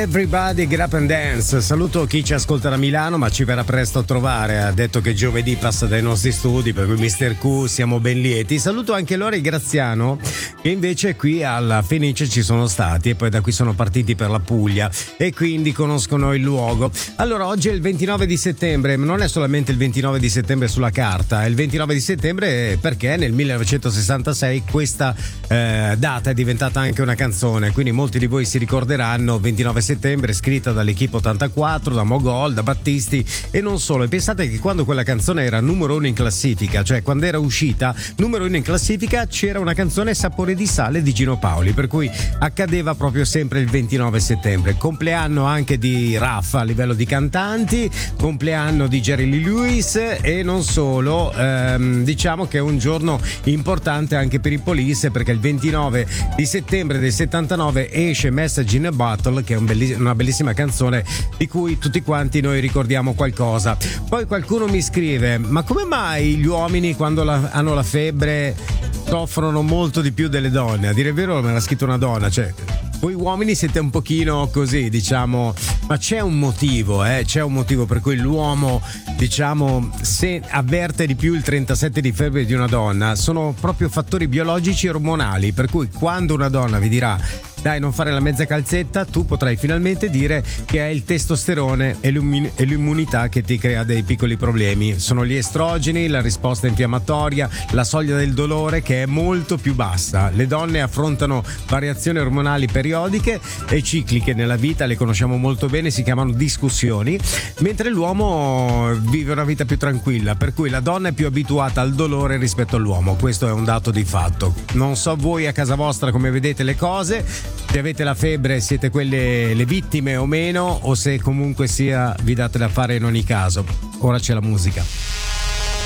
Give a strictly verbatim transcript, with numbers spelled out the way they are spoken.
Everybody get up and dance. Saluto chi ci ascolta da Milano, ma ci verrà presto a trovare. Ha detto che giovedì passa dai nostri studi, per cui mister Q siamo ben lieti. Saluto anche Lore Graziano, che invece qui alla Fenice ci sono stati e poi da qui sono partiti per la Puglia e quindi conoscono il luogo. Allora, oggi è il ventinove di settembre, ma non è solamente il ventinove di settembre sulla carta, è il ventinove di settembre perché nel millenovecentosessantasei questa eh, data è diventata anche una canzone, quindi molti di voi si ricorderanno. Ventinove settembre, scritta dall'Equipe ottantaquattro, da Mogol, da Battisti e non solo. E pensate che quando quella canzone era numero uno in classifica, cioè quando era uscita numero uno in classifica, c'era una canzone Sapore di sale di Gino Paoli, per cui accadeva proprio sempre il ventinove settembre. Compleanno anche di Raffa a livello di cantanti, compleanno di Jerry Lee Lewis e non solo. Ehm, diciamo che è un giorno importante anche per i Police, perché il ventinove di settembre del settantanove esce Message in a Bottle, che è un belliss- una bellissima canzone di cui tutti quanti noi ricordiamo qualcosa. Poi qualcuno mi scrive: ma come mai gli uomini quando la- hanno la febbre soffrono molto di più delle donne? A dire il vero me l'ha scritto una donna, cioè voi uomini siete un pochino così, diciamo, ma c'è un motivo, eh? C'è un motivo per cui l'uomo, diciamo, se avverte di più il trentasette di febbre di una donna, sono proprio fattori biologici e ormonali, per cui quando una donna vi dirà dai, non fare la mezza calzetta, tu potrai finalmente dire che è il testosterone e l'immunità che ti crea dei piccoli problemi. Sono gli estrogeni, la risposta infiammatoria, la soglia del dolore che è molto più bassa. Le donne affrontano variazioni ormonali periodiche e cicliche nella vita, le conosciamo molto bene, si chiamano discussioni, mentre l'uomo vive una vita più tranquilla, per cui la donna è più abituata al dolore rispetto all'uomo. Questo è un dato di fatto. Non so voi a casa vostra come vedete le cose, se avete la febbre siete quelle le vittime o meno, o se comunque sia vi date da fare in ogni caso. Ora c'è la musica.